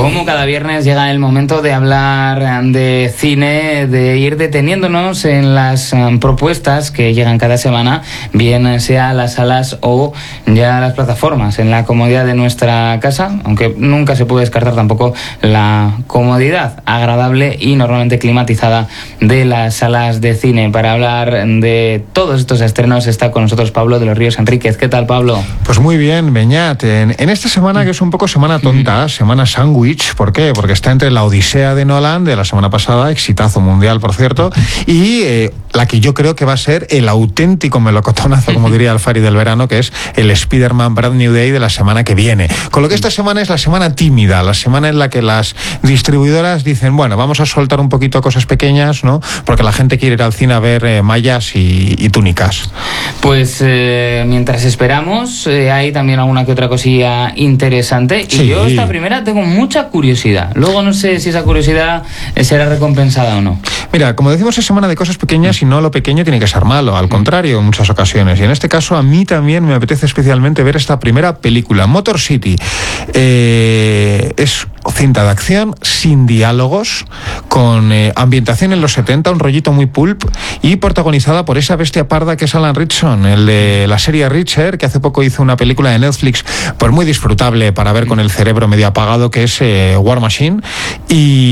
Como cada viernes llega el momento de hablar de cine, de ir deteniéndonos en las propuestas que llegan cada semana, bien sea a las salas o ya a las plataformas, en la comodidad de nuestra casa, aunque nunca se puede descartar tampoco la comodidad agradable y normalmente climatizada de las salas de cine. Para hablar de todos estos estrenos está con nosotros Pablo de los Ríos Enríquez. ¿Qué tal, Pablo? Pues muy bien, Beñat. En esta semana, que es un poco semana tonta, semana sándwich. ¿Por qué? Porque está entre la Odisea de Nolan de la semana pasada, exitazo mundial, por cierto, y la que yo creo que va a ser el auténtico melocotonazo, como diría Alfari del verano, que es el Spider-Man Brand New Day de la semana que viene. Con lo que esta semana es la semana tímida, la semana en la que las distribuidoras dicen, bueno, vamos a soltar un poquito cosas pequeñas, ¿no? Porque la gente quiere ir al cine a ver mallas y túnicas. Pues mientras esperamos, hay también alguna que otra cosilla interesante. Sí. Y yo esta primera tengo mucha curiosidad. Luego no sé si esa curiosidad será recompensada o no. Mira, como decimos, es semana de cosas pequeñas y no lo pequeño tiene que ser malo, al contrario, en muchas ocasiones. Y en este caso a mí también me apetece especialmente ver esta primera película, Motor City. Es cinta de acción, sin diálogos, con ambientación en los 70, un rollito muy pulp, y protagonizada por esa bestia parda que es Alan Ritchson, el de la serie Reacher, que hace poco hizo una película de Netflix, pues muy disfrutable para ver con el cerebro medio apagado, que es War Machine. Y